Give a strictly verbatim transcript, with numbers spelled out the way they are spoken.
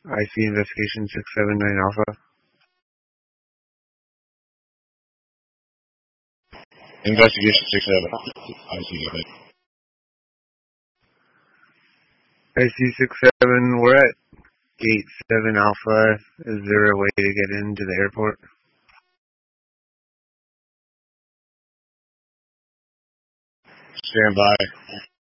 I C investigation six seven nine Alpha. Investigation six seven. I C. I C six seven, we're at gate seven Alpha. Is there a way to get into the airport? Stand by.